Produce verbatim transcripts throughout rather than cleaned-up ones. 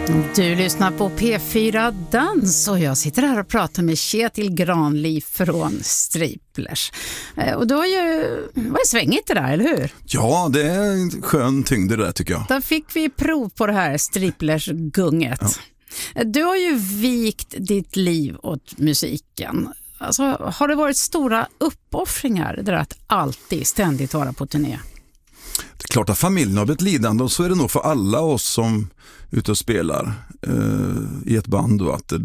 Du lyssnar på P fyra Dans och jag sitter här och pratar med Kjetil Granli från Striplers. Och du har ju, vad är svängigt det där, eller hur? Ja, det är en skön tyngd det där tycker jag. Där fick vi prov på det här Striplers-gunget. Ja. Du har ju vikt ditt liv åt musiken. Alltså, har det varit stora uppoffringar det där att alltid ständigt vara på turné? Det är klart att familjen har blivit lidande och så är det nog för alla oss som är ute och spelar eh, i ett band. Då, att det,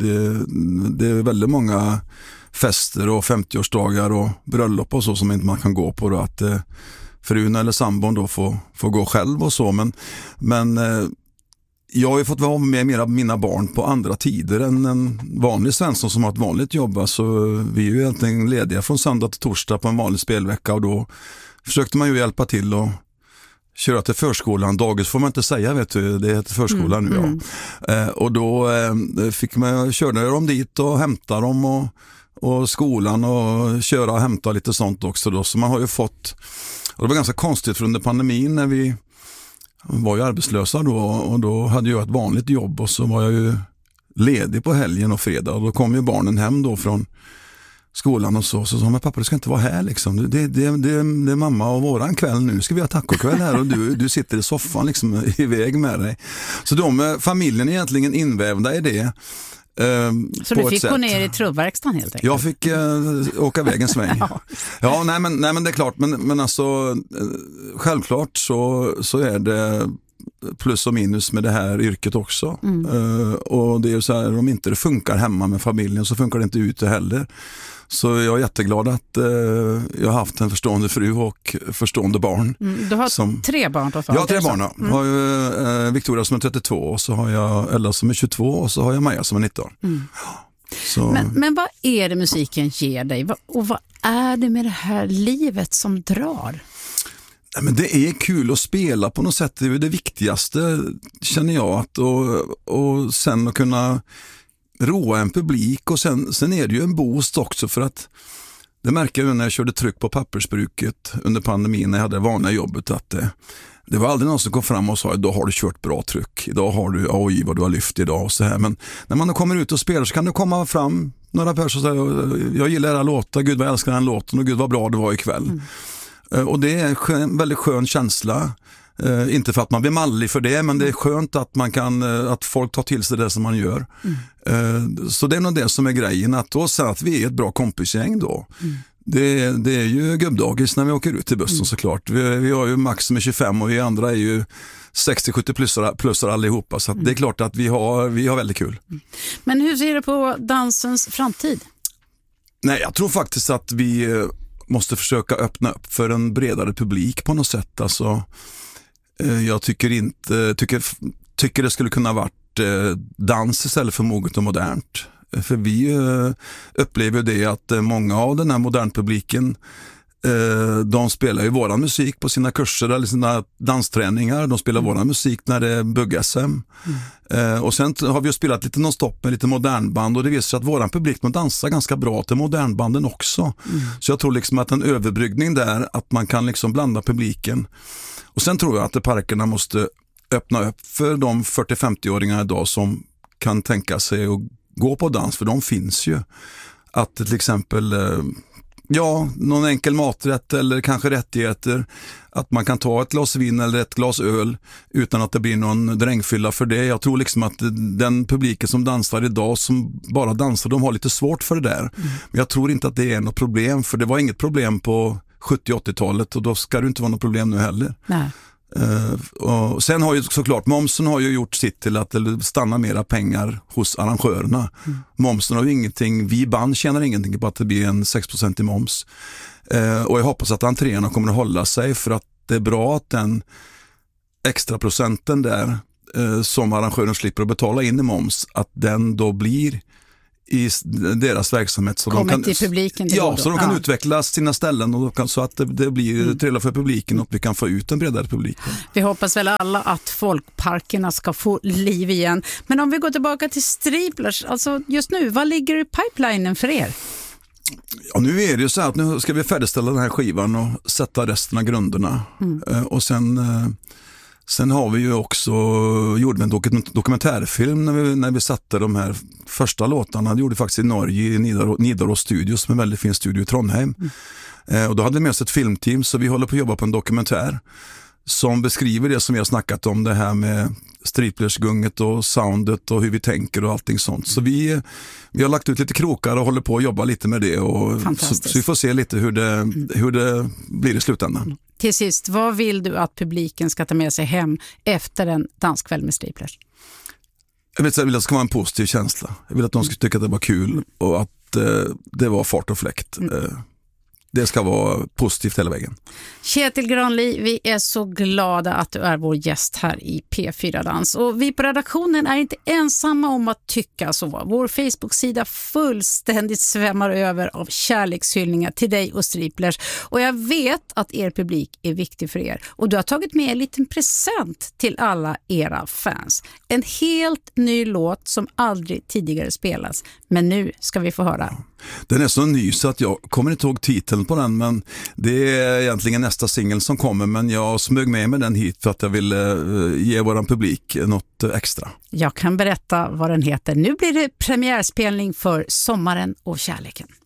det är väldigt många fester och femtioårsdagar och bröllop och så som inte man kan gå på. Då, att eh, frun eller sambon då får, får gå själv och så. Men, men eh, jag har ju fått vara med mera mina barn på andra tider än en vanlig svensson som har ett vanligt jobb. Så vi är ju egentligen lediga från söndag till torsdag på en vanlig spelvecka och då försökte man ju hjälpa till och köra till förskolan. Dagis får man inte säga, vet du. Det heter förskolan mm, nu, mm. ja. Eh, och då eh, fick man köra dem dit och hämta dem och, och skolan och köra och hämta lite sånt också då. Så man har ju fått, och det var ganska konstigt för under pandemin när vi var ju arbetslösa då och då hade jag ett vanligt jobb och så var jag ju ledig på helgen och fredag och då kom ju barnen hem då från skolan och så, så sa men pappa du ska inte vara här liksom, det, det, det, det är mamma och våran kväll nu, ska vi ha tacokväll här och du, du sitter i soffan liksom iväg med dig. Så de, familjen är egentligen invävda i det. Eh, så du fick gå ner i trubbverkstan helt enkelt? Jag fick eh, åka iväg en sväng. ja, ja nej, men, nej men det är klart, men, men alltså eh, självklart så, så är det plus och minus med det här yrket också. Mm. Uh, och det är ju så här, om inte det funkar hemma med familjen så funkar det inte ute heller. Så jag är jätteglad att uh, jag har haft en förstående fru och förstående barn. Mm. Du har som, tre barn då? Ja, tre barn. Mm. Jag har ju uh, Victoria som är trettiotvå och så har jag Ella som är tjugotvå och så har jag Maja som är nitton. Mm. Så. Men, men vad är det musiken ger dig? Och vad är det med det här livet som drar? Men det är kul att spela på något sätt, det är det viktigaste känner jag, att, och, och sen att kunna roa en publik och sen, sen är det ju en boost också för att det märker jag när jag körde tryck på pappersbruket under pandemin när jag hade det vanliga jobbet att det, det var aldrig någon som kom fram och sa idag har du kört bra tryck, idag har du oj vad du har lyft idag och så här, men när man kommer ut och spelar så kan det komma fram några personer och säga jag gillar era låtar, gud vad jag älskar den låten och gud vad bra det var ikväll. Mm. Och det är en skön, väldigt skön känsla. Uh, inte för att man blir mallig för det, men det är skönt att man kan uh, att folk tar till sig det som man gör. Mm. Uh, så det är nog det som är grejen. Att då säga att vi är ett bra kompisgäng då. Mm. Det, det är ju gubbdagis när vi åker ut till bussen mm. såklart. Vi, vi har ju Max som är tjugofem och vi andra är ju sextio sjuttio plussar, plussar allihopa. Så att mm. det är klart att vi har, vi har väldigt kul. Mm. Men hur ser du på dansens framtid? Nej, jag tror faktiskt att vi måste försöka öppna upp för en bredare publik på något sätt. Alltså, eh, jag tycker inte tycker, tycker det skulle kunna varit eh, dans istället för moget och modernt. För vi eh, upplever det att eh, många av den här modernpubliken eh, de spelar ju våran musik på sina kurser eller sina dansträningar. De spelar mm. våran musik när det är bugg-S M. Mm. Eh, och sen har vi ju spelat lite non-stop med lite modernband och det visar sig att våran publik man dansar ganska bra till modernbanden också. Mm. Så jag tror liksom att en överbryggning där, att man kan liksom blanda publiken. Och sen tror jag att parkerna måste öppna upp för de fyrtio femtio-åringar idag som kan tänka sig att gå på dans, för de finns ju. Att till exempel eh, ja, någon enkel maträtt eller kanske rättigheter, att man kan ta ett glas vin eller ett glas öl utan att det blir någon drängfylla för det. Jag tror liksom att den publiken som dansar idag, som bara dansar, de har lite svårt för det där. Mm. Men jag tror inte att det är något problem, för det var inget problem på sjuttio åttio-talet och då ska det inte vara något problem nu heller. Nej. Uh, och sen har ju såklart momsen har ju gjort sitt till att det stannar mera pengar hos arrangörerna. Mm. Momsen har ju ingenting, vi band tjänar ingenting på att det blir en sex procent i moms. Uh, och jag hoppas att entréerna kommer att hålla sig, för att det är bra att den extra procenten där uh, som arrangören slipper att betala in i moms, att den då blir i deras verksamhet så kommer de kan, till publiken. Ja, så de kan ja. utveckla sina ställen och kan, så att det, det blir mm. trevligt för publiken och vi kan få ut en bredare publik. Vi hoppas väl alla att folkparkerna ska få liv igen. Men om vi går tillbaka till Striplers, alltså just nu, vad ligger i pipelinen för er? Ja, nu är det ju så att nu ska vi färdigställa den här skivan och sätta resten av grunderna. Mm. Uh, och sen uh, Sen har vi ju också gjort en dok- dokumentärfilm när vi, när vi satte de här första låtarna. Det gjorde vi faktiskt i Norge, i Nidaros, Nidaros Studios, med en väldigt fin studio i Trondheim. Mm. Eh, och då hade vi med oss ett filmteam, så vi håller på att jobba på en dokumentär som beskriver det som vi har snackat om, det här med striplers-gunget och soundet och hur vi tänker och allting sånt. Så vi, vi har lagt ut lite krokar och håller på att jobba lite med det. Och så, så vi får se lite hur det, hur det blir i slutändan. Mm. Till sist, vad vill du att publiken ska ta med sig hem efter en danskväll med striplers? Jag vill, jag vill att det ska vara en positiv känsla. Jag vill att de ska tycka att det var kul och att eh, det var fart och fläkt. Mm. Eh, Det ska vara positivt hela vägen. Kjetil Granli, vi är så glada att du är vår gäst här i P fyra Dans. Och vi på redaktionen är inte ensamma om att tycka så. Vår Facebook-sida fullständigt svämmar över av kärlekshyllningar till dig och striplers. Och jag vet att er publik är viktig för er. Och du har tagit med en liten present till alla era fans. En helt ny låt som aldrig tidigare spelas. Men nu ska vi få höra. Den är så ny så att jag kommer inte ihåg titeln på den, men det är egentligen nästa singel som kommer, men jag smög med mig den hit för att jag ville ge våran publik något extra. Jag kan berätta vad den heter. Nu blir det premiärspelning för Sommaren och kärleken.